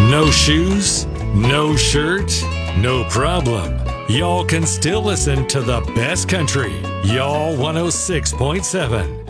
No shoes, no shirt, no problem. Y'all can still listen to the best country. Y'all 106.7.